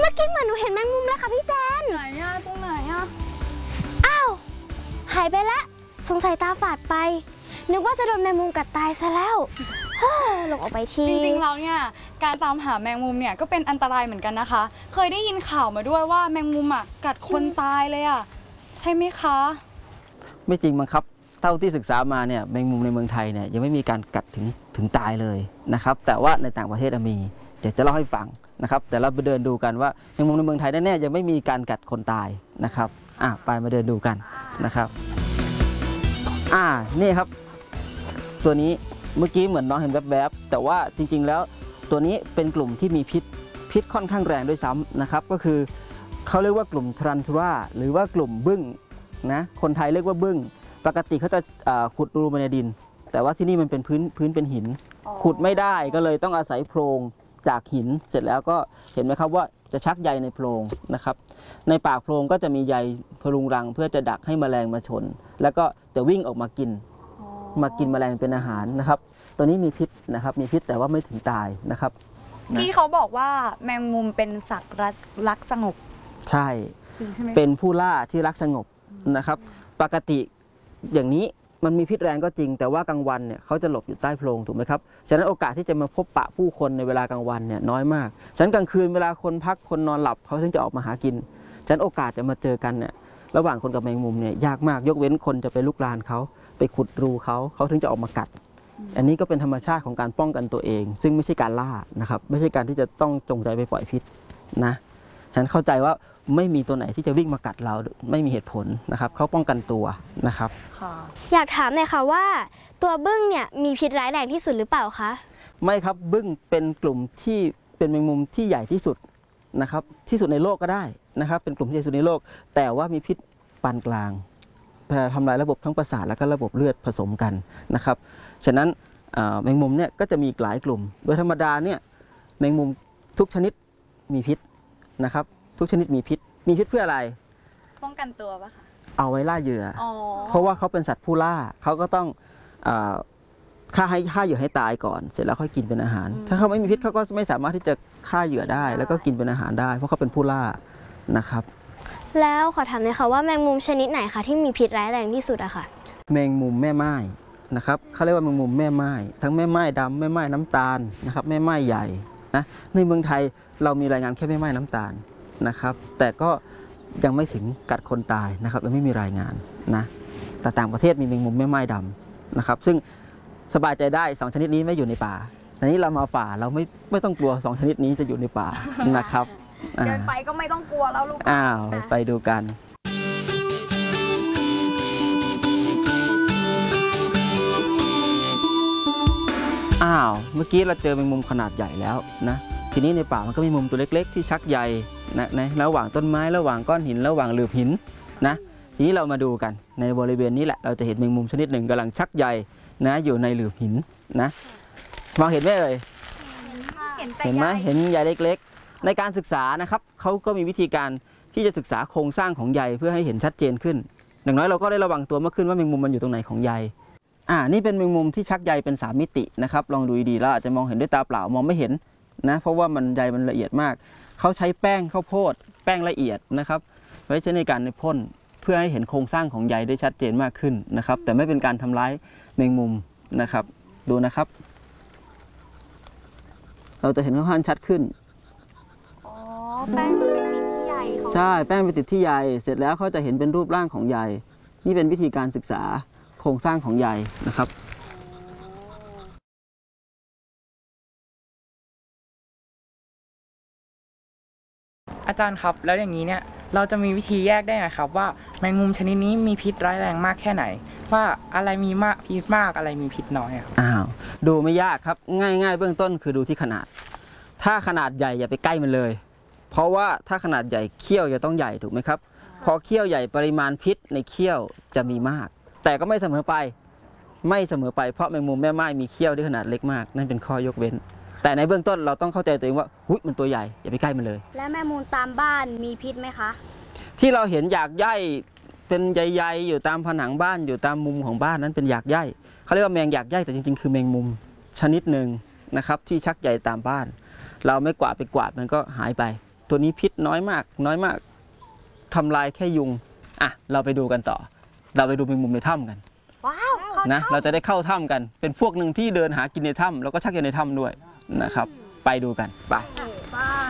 มื่อกี้เหมือนหนูเห็นแมงมุมเลยค่ะพี่แจนไหนอะตรงไหนอะอ้าวหายไปละสงสัยตาฝาดไปนึกว่าจะโดนแมงมุมกัดตายซะแล้วหลงออกไปทีจริงๆแล้วเนี่ยการตามหาแมงมุมเนี่ยก็เป็นอันตรายเหมือนกันนะคะเคยได้ยินข่าวมาด้วยว่าแมงมุมกัดคนตายเลยใช่ไหมคะไม่จริงมั้งครับเท่าที่ศึกษามาเนี่ยแมงมุมในเมืองไทยเนี่ยยังไม่มีการกัดถึงตายเลยนะครับแต่ว่าในต่างประเทศมีเดี๋ยวจะเล่าให้ฟังนะครับแต่เราไปเดินดูกันว่าแมงมุมในเมืองไทยแน่ๆยังไม่มีการกัดคนตายนะครับไปมาเดินดูกันนะครับนี่ครับตัวนี้เมื่อกี้เหมือนน้องเห็นแวบๆแต่ว่าจริงๆแล้วตัวนี้เป็นกลุ่มที่มีพิษค่อนข้างแรงด้วยซ้ำนะครับก็คือเขาเรียกว่ากลุ่มทรันทูราหรือว่ากลุ่มบึ้งนะคนไทยเรียกว่าบึ้งปกติเขาจะขุดรูมาในดินแต่ว่าที่นี่มันเป็นพื้นเป็นหินขุดไม่ได้ก็เลยต้องอาศัยโพรงจากหินเสร็จแล้วก็เห็นไหมครับว่าจะชักใยในโพรงนะครับในปากโพรงก็จะมีใยพรุงรังเพื่อจะดักให้แมลงมาชนแล้วก็จะวิ่งออกมากินแมลงเป็นอาหารนะครับตัวนี้มีพิษนะครับมีพิษแต่ว่าไม่ถึงตายนะครับพี่เขาบอกว่าแมงมุมเป็นสัตว์รักสงบใช่เป็นผู้ล่าที่รักสงบนะครับปกติอย่างนี้มันมีพิษแรงก็จริงแต่ว่ากลางวันเนี่ยเขาจะหลบอยู่ใต้โพรงถูกไหมครับฉะนั้นโอกาสที่จะมาพบปะผู้คนในเวลากลางวันเนี่ยน้อยมากฉะนั้นกลางคืนเวลาคนพักคนนอนหลับเขาถึงจะออกมาหากินฉะนั้นโอกาสจะมาเจอกันเนี่ยระหว่างคนกับแมงมุมเนี่ยยากมากยกเว้นคนจะไปลุกลานเขาไปขุดรูเขาถึงจะออกมากัดอันนี้ก็เป็นธรรมชาติของการป้องกันตัวเองซึ่งไม่ใช่การล่านะครับไม่ใช่การที่จะต้องจงใจไปปล่อยพิษนะฉะนั้นเข้าใจว่าไม่มีตัวไหนที่จะวิ่งมากัดเราไม่มีเหตุผลนะครับเขาป้องกันตัวนะครับอยากถามหน่อยค่ะว่าตัวบึ้งเนี่ยมีพิษร้ายแรงที่สุดหรือเปล่าคะไม่ครับบึ้งเป็นกลุ่มที่เป็นแมงมุมที่ใหญ่ที่สุดนะครับที่สุดในโลกก็ได้นะครับเป็นกลุ่มที่ใหญ่สุดในโลกแต่ว่ามีพิษปานกลางทำลายระบบทั้งประสาทและก็ระบบเลือดผสมกันนะครับฉะนั้นแมงมุมเนี่ยก็จะมีหลายกลุ่มโดยธรรมดาเนี่ยแมงมุมทุกชนิดมีพิษนะครับทุกชนิดมีพิษเพื่ออะไรป้องกันตัวปะคะเอาไว้ล่าเหยื่อเพราะว่าเขาเป็นสัตว์ผู้ล่าเขาก็ต้องฆ่าเหยื่อให้ตายก่อนเสร็จแล้วค่อยกินเป็นอาหารถ้าเขาไม่มีพิษเขาก็ไม่สามารถที่จะฆ่าเหยื่อได้แล้วก็กินเป็นอาหารได้เพราะเขาเป็นผู้ล่านะครับแล้วขอถามหน่อยค่ะว่าแมงมุมชนิดไหนคะที่มีพิษร้ายแรงที่สุดอะค่ะแมงมุมแม่ไม้นะครับเขาเรียกว่าแมงมุมแม่ไม้ทั้งแม่ไม้ดำแม่ไม้น้ำตาลนะครับแม่ไม้ใหญ่นะในเมืองไทยเรามีรายงานแค่แม่ไม้น้ำตาลนะครับแต่ก็ยังไม่ถึงกัดคนตายนะครับยังไม่มีรายงานนะแต่ต่างประเทศมีแมงมุมแม่ไม้ดำนะครับซึ่งสบายใจได้2ชนิดนี้ไม่อยู่ในป่าอันนี้เรามาป่าเราไม่ต้องกลัว2ชนิดนี้จะอยู่ในป่านะครับเดินไปก็ไม่ต้องกลัวแล้วลูกไปดูกันเมื่อกี้เราเจอแมงมุมขนาดใหญ่แล้วนะทีนี้ในป่ามันก็มีมุมตัวเล็กๆที่ชักใยในระหว่างต้นไม้ระหว่างก้อนหินระหว่างหลืบหินนะทีนี้เรามาดูกันในบริเวณนี้แหละเราจะเห็นแมงมุมชนิดหนึ่งกำลังชักใยนะอยู่ในหลืบหินนะมองเห็นไหมเลยเห็นไหมเห็นใยเล็กๆในการศึกษานะครับเขาก็มีวิธีการที่จะศึกษาโครงสร้างของใยเพื่อให้เห็นชัดเจนขึ้นอย่างน้อยเราก็ได้ระวังตัวมากขึ้นว่าแมงมุมมันอยู่ตรงไหนของใยนี่เป็นแมงมุมที่ชักใยเป็น3มิตินะครับลองดูดีๆแล้วอาจจะมองเห็นด้วยตาเปล่ามองไม่เห็นนะเพราะว่าใยมันละเอียดมากเขาใช้แป้งข้าวโพดแป้งละเอียดนะครับไว้ใช้ในการพ่นเพื่อให้เห็นโครงสร้างของใยได้ชัดเจนมากขึ้นนะครับแต่ไม่เป็นการทำร้ายแมงมุมนะครับดูนะครับเราจะเห็นค่อนข้างชัดขึ้นแป้งไปติดที่ใยใช่แป้งไปติดที่ใยเสร็จแล้วเขาจะเห็นเป็นรูปร่างของใยนี่เป็นวิธีการศึกษาโครงสร้างของใยนะครับอาจารย์ครับแล้วอย่างนี้เนี่ยเราจะมีวิธีแยกได้ไงครับว่าแมงมุมชนิดนี้มีพิษร้ายแรงมากแค่ไหนว่าอะไรมีพิษมากอะไรมีพิษน้อยครับดูไม่ยากครับง่ายๆเบื้องต้นคือดูที่ขนาดถ้าขนาดใหญ่อย่าไปใกล้มันเลยเพราะว่าถ้าขนาดใหญ่เขี้ยวจะต้องใหญ่ถูกไหมครับพอเขี้ยวใหญ่ปริมาณพิษในเขี้ยวจะมีมากแต่ก็ไม่เสมอไปเพราะแมงมุมแม่ไม้มีเขี้ยวที่ขนาดเล็กมากนั่นเป็นข้อยกเว้นแต่ในเบื้องต้นเราต้องเข้าใจตัวเองว่ามันตัวใหญ่อย่าไปใกล้มันเลยและแมงมุมตามบ้านมีพิษไหมคะที่เราเห็นหยากใยเป็นใยๆอยู่ตามผนังบ้านอยู่ตามมุมของบ้านนั้นเป็นหยากใยเขาเรียกว่าแมงหยากใยแต่จริงๆคือแมงมุมชนิดหนึ่งนะครับที่ชักใยตามบ้านเราไม่กวาดไปกวาดมันก็หายไปตัวนี้พิษน้อยมากทำลายแค่ยุงอ่ะเราไปดูกันต่อ เราไปดูแมงมุมในถ้ำกันว้าวเข้านะเราจะได้เข้าถ้ำกันเป็นพวกหนึ่งที่เดินหากินในถ้ำแล้วก็ชักอยู่ในถ้ำด้วยนะครับไปดูกันไปบ้าน